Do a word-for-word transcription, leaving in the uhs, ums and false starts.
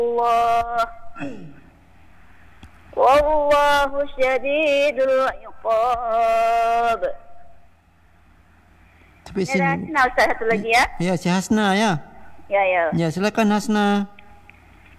Allah. Wallahu syadidul iqab. Tapi Ya, Hasna Ustaz satu lagi ya. Ya, si Hasna ya. Ya, ya. Ya, silakan Hasna.